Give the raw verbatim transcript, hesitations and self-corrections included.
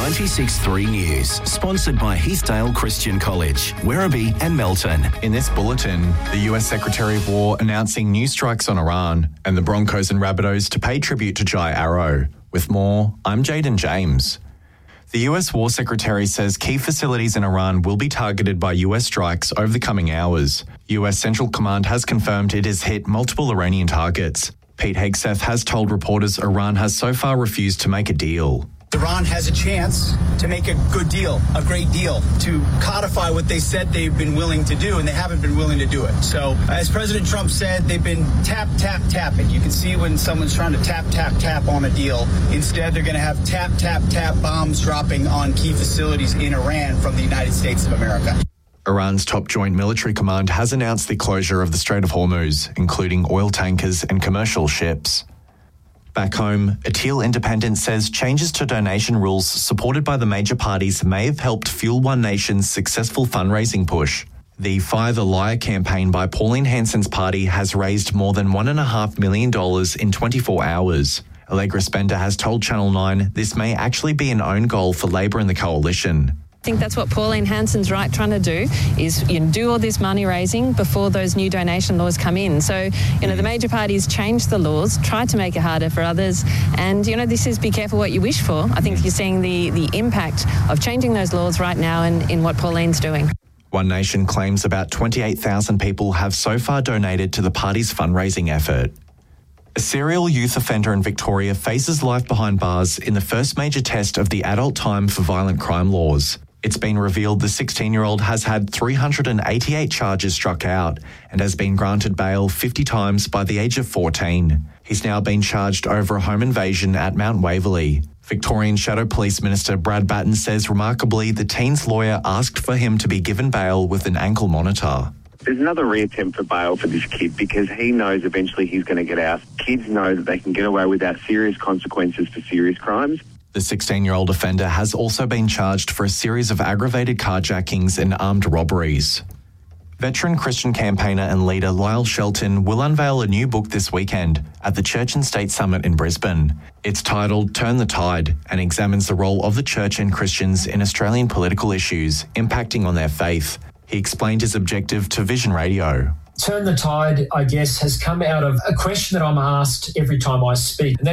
ninety-six point three News, sponsored by Heathdale Christian College, Werribee and Melton. In this bulletin, the U S Secretary of War announcing new strikes on Iran and the Broncos and Rabbitohs to pay tribute to Jai Arrow. With more, I'm Jaden James. The U S War Secretary says key facilities in Iran will be targeted by U S strikes over the coming hours. U S Central Command has confirmed it has hit multiple Iranian targets. Pete Hegseth has told reporters Iran has so far refused to make a deal. Iran has a chance to make a good deal, a great deal, to codify what they said they've been willing to do, and they haven't been willing to do it. So, as President Trump said, they've been tap, tap, tapping. You can see when someone's trying to tap, tap, tap on a deal. Instead, they're going to have tap, tap, tap bombs dropping on key facilities in Iran from the United States of America. Iran's top joint military command has announced the closure of the Strait of Hormuz, including oil tankers and commercial ships. Back home, Atil Independent says changes to donation rules supported by the major parties may have helped fuel One Nation's successful fundraising push. The Fire the Liar campaign by Pauline Hanson's party has raised more than one point five million dollars in twenty-four hours. Allegra Spender has told Channel nine this may actually be an own goal for Labor and the coalition. I think that's what Pauline Hanson's right trying to do, is you know, do all this money raising before those new donation laws come in. So, you know, the major parties changed the laws, tried to make it harder for others, and, you know, this is be careful what you wish for. I think you're seeing the, the impact of changing those laws right now in, in what Pauline's doing. One Nation claims about twenty-eight thousand people have so far donated to the party's fundraising effort. A serial youth offender in Victoria faces life behind bars in the first major test of the adult time for violent crime laws. It's been revealed the sixteen-year-old has had three hundred eighty-eight charges struck out and has been granted bail fifty times by the age of fourteen. He's now been charged over a home invasion at Mount Waverley. Victorian Shadow Police Minister Brad Batten says remarkably the teen's lawyer asked for him to be given bail with an ankle monitor. There's another reattempt for bail for this kid because he knows eventually he's going to get out. Kids know that they can get away without serious consequences for serious crimes. The sixteen-year-old offender has also been charged for a series of aggravated carjackings and armed robberies. Veteran Christian campaigner and leader Lyle Shelton will unveil a new book this weekend at the Church and State Summit in Brisbane. It's titled Turn the Tide and examines the role of the church and Christians in Australian political issues impacting on their faith. He explained his objective to Vision Radio. Turn the Tide, I guess, has come out of a question that I'm asked every time I speak. And